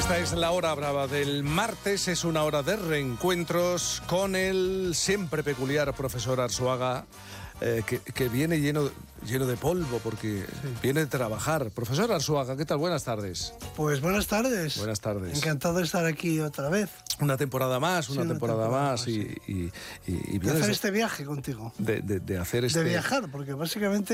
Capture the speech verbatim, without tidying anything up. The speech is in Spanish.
Esta es la hora brava del martes, es una hora de reencuentros con el siempre peculiar profesor Arzuaga, eh, que, que viene lleno, lleno de polvo porque sí. viene de trabajar. Profesor Arzuaga, ¿qué tal? Buenas tardes. Pues buenas tardes. Buenas tardes. Encantado de estar aquí otra vez. Una temporada más, una, sí, una temporada, temporada más, más y, sí. y, y, y de hacer este viaje contigo. De, de, de hacer este... De viajar, porque básicamente